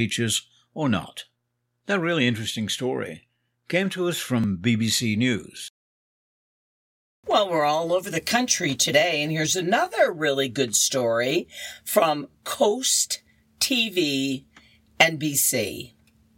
teachers or not. That really interesting story came to us from BBC News. Well, we're all over the country today, and here's another really good story from Coast TV NBC.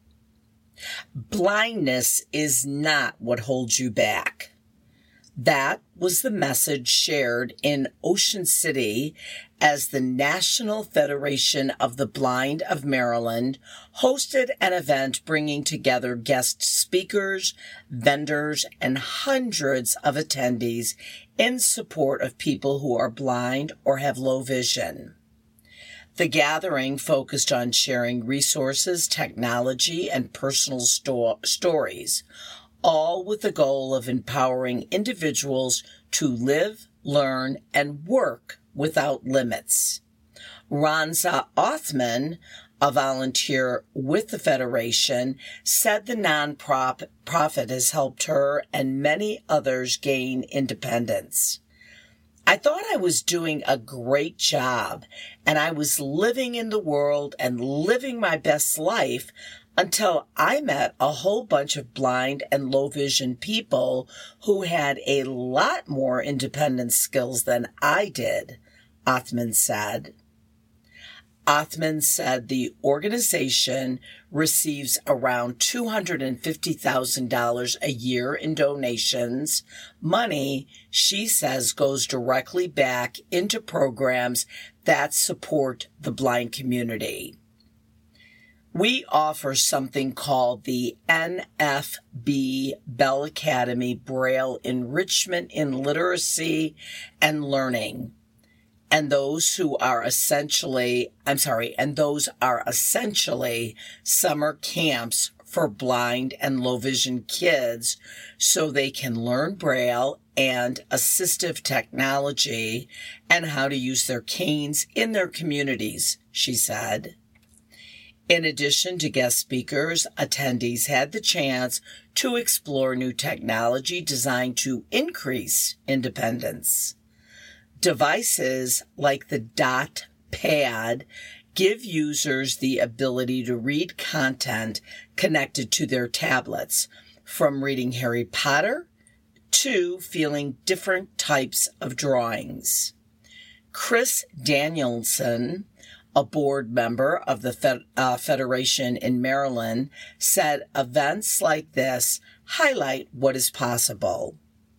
Blindness is not what holds you back. That was the message shared in Ocean City as the National Federation of the Blind of Maryland hosted an event bringing together guest speakers, vendors, and hundreds of attendees in support of people who are blind or have low vision. The gathering focused on sharing resources, technology, and personal stories, all with the goal of empowering individuals to live, learn, and work without limits. Ronza Othman, a volunteer with the Federation, said the nonprofit has helped her and many others gain independence. I thought I was doing a great job, and I was living in the world and living my best life until I met a whole bunch of blind and low vision people who had a lot more independent skills than I did, Othman said. Othman said the organization receives around $250,000 a year in donations. Money, she says, goes directly back into programs that support the blind community. We offer something called the NFB Bell Academy Braille Enrichment in Literacy and Learning. And those are essentially summer camps for blind and low vision kids so they can learn Braille and assistive technology and how to use their canes in their communities, she said. In addition to guest speakers, attendees had the chance to explore new technology designed to increase independence. Devices like the Dot Pad give users the ability to read content connected to their tablets, from reading Harry Potter to feeling different types of drawings. Chris Danielson, a board member of the Federation in Maryland, said events like this highlight what is possible.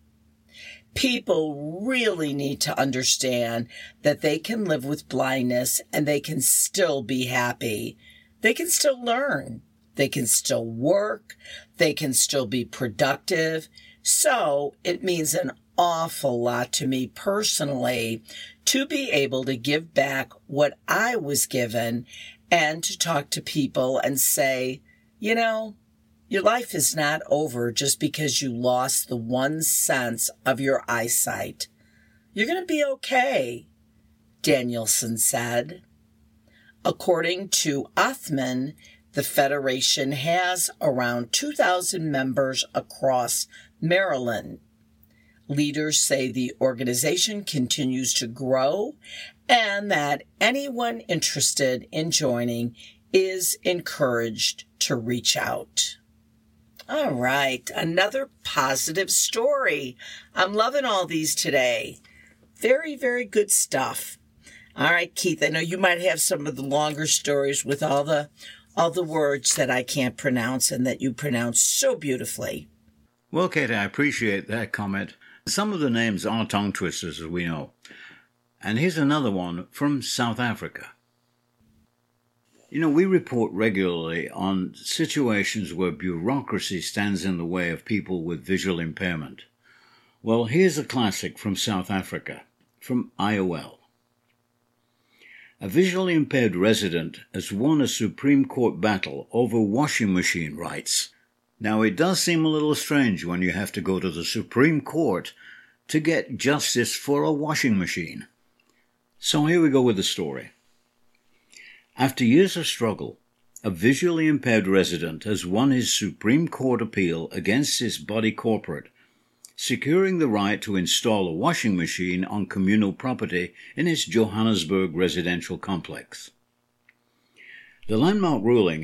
People really need to understand that they can live with blindness and they can still be happy. They can still learn. They can still work. They can still be productive. So it means an awful lot to me personally to be able to give back what I was given and to talk to people and say, you know, your life is not over just because you lost the 1 sense of your eyesight. You're going to be okay, Danielson said. According to Othman, the Federation has around 2,000 members across Maryland. Leaders say the organization continues to grow and that anyone interested in joining is encouraged to reach out. All right, another positive story. I'm loving all these today. Very, very good stuff. All right, Keith, I know you might have some of the longer stories with all the words that I can't pronounce and that you pronounce so beautifully. Well, Kate, I appreciate that comment. Some of the names are tongue twisters, as we know. And here's another one from South Africa. You know, we report regularly on situations where bureaucracy stands in the way of people with visual impairment. Well, here's a classic from South Africa, from IOL. A visually impaired resident has won a Supreme Court battle over washing machine rights. Now, it does seem a little strange when you have to go to the Supreme Court to get justice for a washing machine. So here we go with the story. After years of struggle, a visually impaired resident has won his Supreme Court appeal against his body corporate, securing the right to install a washing machine on communal property in his Johannesburg residential complex. The landmark ruling